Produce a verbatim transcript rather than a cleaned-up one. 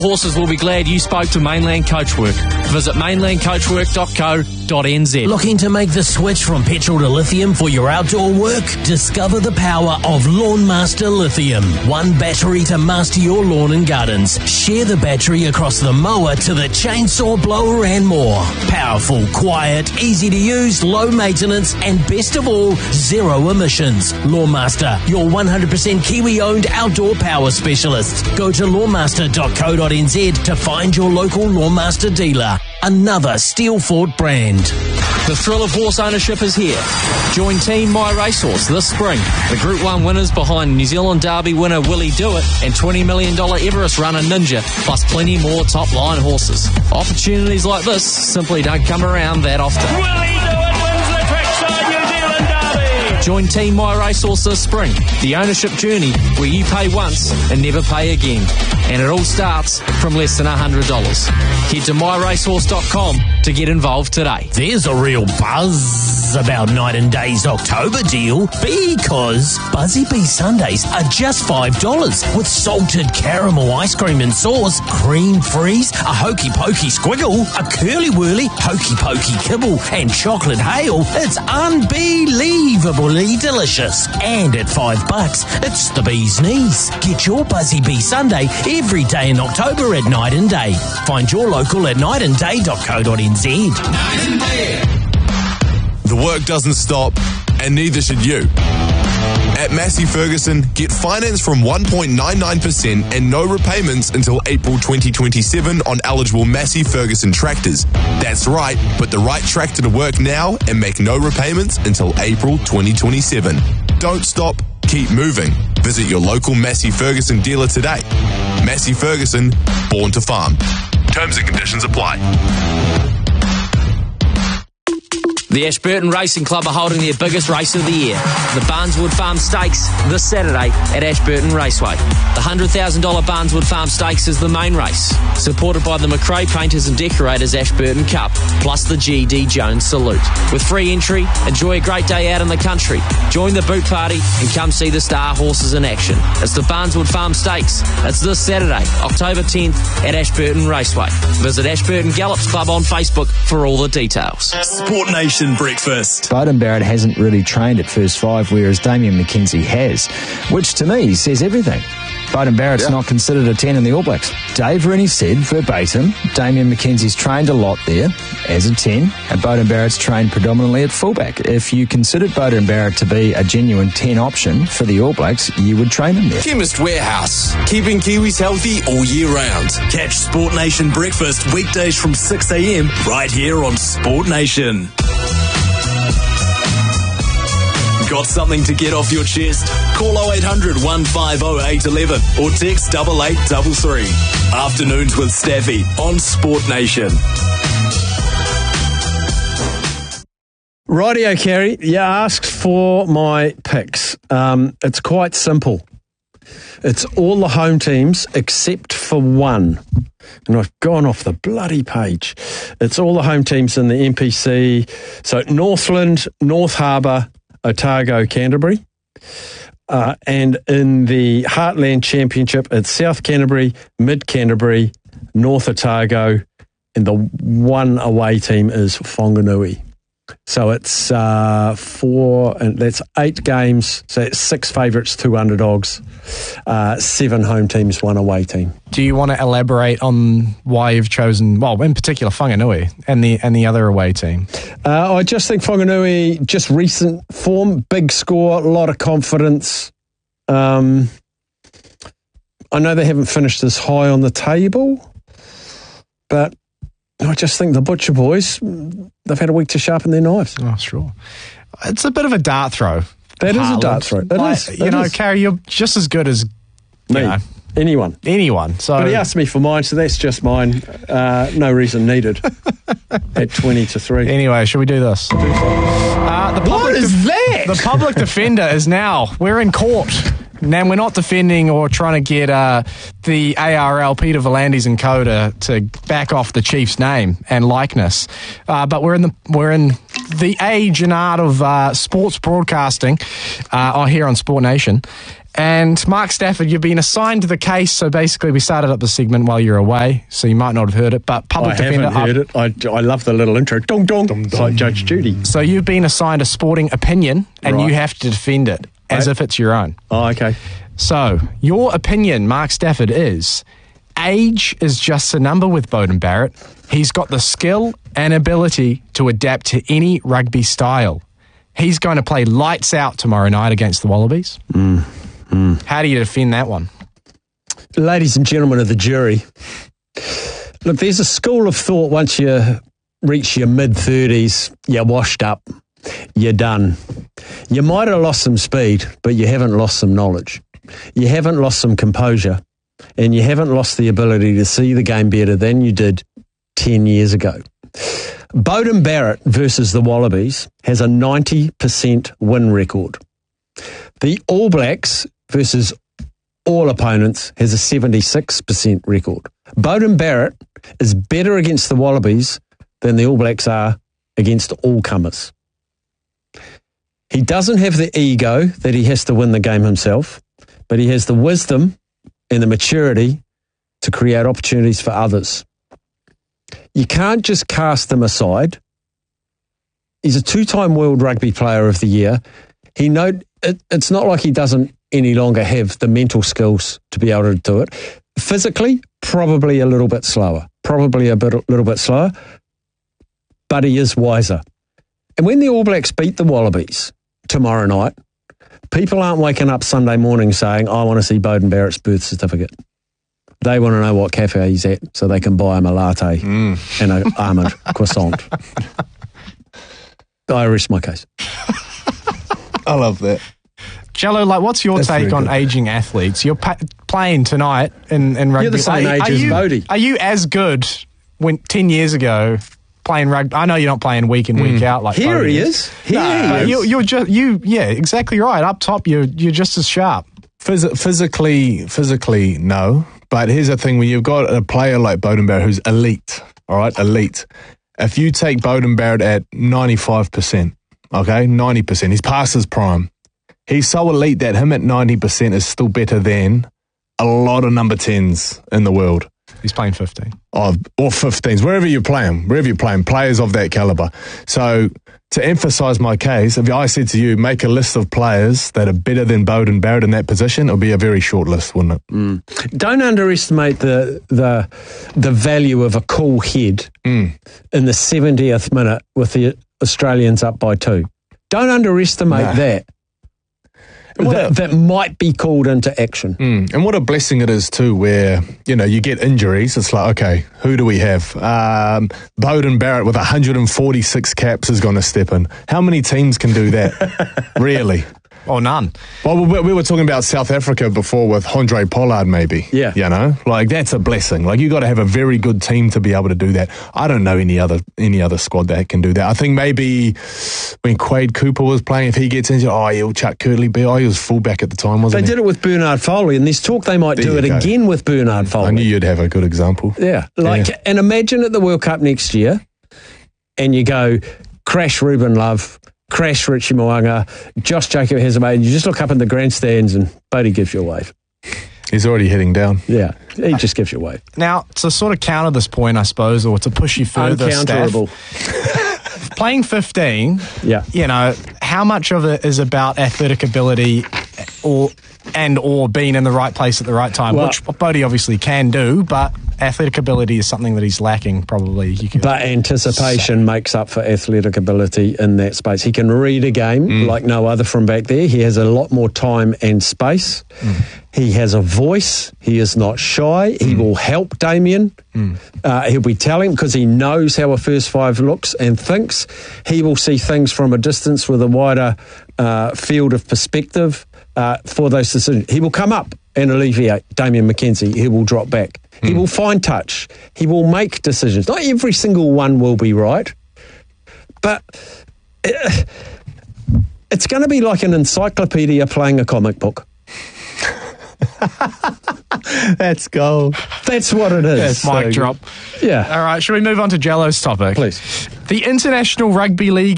Horses will be glad you spoke to Mainland Coachwork. Visit mainland coachwork dot co dot n z. Looking to make the switch from petrol to lithium for your outdoor work? Discover the power of Lawnmaster Lithium. One battery to master your lawn and gardens. Share the battery across the mower to the chainsaw blower and more. Powerful, quiet, easy to use, low maintenance, and best of all, zero emissions. Lawnmaster, your one hundred percent Kiwi-owned outdoor power specialist. Go to lawnmaster dot co dot n z to find your local Lawnmaster dealer. Another Steelfort brand. The thrill of horse ownership is here. Join Team My Racehorse this spring. The Group one winners behind New Zealand Derby winner Willie Dewitt and twenty million dollars Everest runner Ninja, plus plenty more top-line horses. Opportunities like this simply don't come around that often. Willie Dewitt wins the Trackside New Zealand Derby. Join Team My Racehorse this spring. The ownership journey where you pay once and never pay again. And it all starts from less than one hundred dollars. Head to my racehorse dot com to get involved today. There's a real buzz about Night and Day's October deal because Buzzy Bee Sundays are just five dollars with salted caramel ice cream and sauce, cream freeze, a hokey pokey squiggle, a curly whirly hokey pokey kibble, and chocolate hail. It's unbelievably delicious. And at five bucks, it's the bee's knees. Get your Buzzy Bee Sunday every day in October at Night and Day. Find your local at night and day dot co dot n z. The work doesn't stop, and neither should you. At Massey Ferguson, get finance from one point nine nine percent and no repayments until April twenty twenty-seven on eligible Massey Ferguson tractors. That's right, put the right tractor to work now and make no repayments until April twenty twenty-seven. Don't stop, keep moving. Visit your local Massey Ferguson dealer today. Massey Ferguson, born to farm. Terms and conditions apply. The Ashburton Racing Club are holding their biggest race of the year, the Barneswood Farm Stakes, this Saturday at Ashburton Raceway. The one hundred thousand dollars Barneswood Farm Stakes is the main race, supported by the McRae Painters and Decorators Ashburton Cup, plus the G D Jones Salute. With free entry, enjoy a great day out in the country, join the boot party and come see the star horses in action. It's the Barneswood Farm Stakes. It's this Saturday, October tenth at Ashburton Raceway. Visit Ashburton Gallops Club on Facebook for all the details. Sport Nation breakfast. Beauden Barrett hasn't really trained at first five, whereas Damien McKenzie has, which to me says everything. Beauden Barrett's yeah. not considered a ten in the All Blacks. Dave Rooney said, verbatim, Damien McKenzie's trained a lot there as a ten, and Beauden Barrett's trained predominantly at fullback. If you considered Beauden Barrett to be a genuine ten option for the All Blacks, you would train him there. Chemist Warehouse, keeping Kiwis healthy all year round. Catch Sport Nation breakfast weekdays from six a.m. right here on Sport Nation. Got something to get off your chest? Call oh eight hundred, one five oh, eight one one or text double eight double three. Afternoons with Staffy on Sport Nation. Rightio, Kerry. You asked for my picks. Um, it's quite simple. It's all the home teams except for one. And I've gone off the bloody page. It's all the home teams in the N P C. So Northland, North Harbour, Otago, Canterbury. Uh, and in the Heartland Championship, it's South Canterbury, Mid Canterbury, North Otago, and the one away team is Whanganui. So it's uh, four, and that's eight games. So it's six favourites, two underdogs, uh, seven home teams, one away team. Do you want to elaborate on why you've chosen, well, in particular, Whanganui and the and the other away team? Uh, I just think Whanganui, just recent form, big score, a lot of confidence. Um, I know they haven't finished as high on the table, but I just think the Butcher boys, they've had a week to sharpen their knives. Oh, sure. It's a bit of a dart throw. That Harland. is a dart throw. It like, is. It you know, is. Carrie, you're just as good as you me. Know, anyone. Anyone. So, but he asked me for mine, so that's just mine. Uh, no reason needed. At twenty to three. Anyway, should we do this? Uh, the what is def- that? The public defender is now, we're in court. Now, we're not defending or trying to get uh, the A R L, Peter V'landys and co to, to back off the Chief's name and likeness, uh, but we're in the we're in the age and art of uh, sports broadcasting uh, here on Sport Nation, And Mark Stafford, you've been assigned the case. So basically, we started up the segment while you're away, so you might not have heard it. But public I defender, haven't heard it. I, I love the little intro. Dong dong. dong, dong. It's like Judge Judy. So you've been assigned a sporting opinion, and Right. you have to defend it as Right. if it's your own. Oh, okay. So your opinion, Mark Stafford, is age is just a number with Beauden Barrett. He's got the skill and ability to adapt to any rugby style. He's going to play lights out tomorrow night against the Wallabies. Mm. Mm. How do you defend that one? Ladies and gentlemen of the jury, look, there's a school of thought once you reach your mid-thirties, you're washed up, you're done. You might have lost some speed, but you haven't lost some knowledge. You haven't lost some composure, and you haven't lost the ability to see the game better than you did ten years ago. Beauden Barrett versus the Wallabies has a ninety percent win record. The All Blacks versus all opponents has a seventy-six percent record. Beauden Barrett is better against the Wallabies than the All Blacks are against all comers. He doesn't have the ego that he has to win the game himself, but he has the wisdom and the maturity to create opportunities for others. You can't just cast him aside. He's a two-time World Rugby Player of the Year. He know it, it's not like he doesn't any longer have the mental skills to be able to do it. Physically, probably a little bit slower, probably a bit, a little bit slower, but he is wiser. And when the All Blacks beat the Wallabies tomorrow night, people aren't waking up Sunday morning saying, I want to see Beauden Barrett's birth certificate. They want to know what cafe he's at so they can buy him a latte mm. and an almond croissant. I rest my case. I love that. Jello, like, what's your That's take on good. aging athletes? You're pa- playing tonight in, in rugby. You're the same are, age are as you, Bodie. Are you as good when ten years ago playing rugby? I know you're not playing week in, week out like Here Bodie he is. Here No, he but is. you, you're just you. Yeah, exactly right. Up top, you're you're just as sharp. Phys- physically, physically, no. But here's the thing: when you've got a player like Beauden Barrett who's elite, all right, elite. If you take Beauden Barrett at ninety-five percent, okay, ninety percent, he's past his prime. He's so elite that him at ninety percent is still better than a lot of number tens in the world. He's playing fifteen. Of, or fifteens, wherever you play him, wherever you play him, players of that caliber. So to emphasise my case, if I said to you, make a list of players that are better than Beauden Barrett in that position, it would be a very short list, wouldn't it? Mm. Don't underestimate the the the value of a cool head Mm. in the seventieth minute with the Australians up by two. Don't underestimate Nah. that. And what That, a- that might be called into action. Mm. And what a blessing it is too, where, you know, you get injuries. It's like, okay, who do we have? Um, Beauden Barrett with one hundred forty-six caps is going to step in. How many teams can do that? Really? Or none. Well, we, we were talking about South Africa before with Andre Pollard, maybe. Yeah. You know, like that's a blessing. Like you got to have a very good team to be able to do that. I don't know any other any other squad that can do that. I think maybe when Quade Cooper was playing, if he gets injured, oh, he'll chuck Curly B. Oh, he was fullback at the time, wasn't They he? did it with Bernard Foley, and there's talk they might There do you it go. again with Bernard Foley. I knew you'd have a good example. Yeah, like, Yeah. and imagine at the World Cup next year, and you go crash Ruben Love, crash Richie Mo'unga, Josh Jacob has a mate, and you just look up in the grandstands and Bodie gives you a wave. He's already heading down. Yeah, he just gives you a wave. Now, to sort of counter this point, I suppose, or to push you further, Uncounterable. Steph, playing fifteen, Yeah. you know, how much of it is about athletic ability or and or being in the right place at the right time, Well- which Bodie obviously can do, but athletic ability is something that he's lacking, probably. You could, But anticipation makes up for athletic ability in that space. He can read a game like no other from back there. He has a lot more time and space. He has a voice. He is not shy. He will help Damien. Uh, he'll be telling because he knows how a first five looks and thinks. He will see things from a distance with a wider uh, field of perspective uh, for those decisions. He will come up and alleviate Damien McKenzie. He will drop back. He will find touch. He will make decisions. Not every single one will be right, but uh, it's going to be like an encyclopedia playing a comic book. That's gold. That's what it is. mic drop. Yeah. All right, shall we move on to Jello's topic? Please. The International Rugby League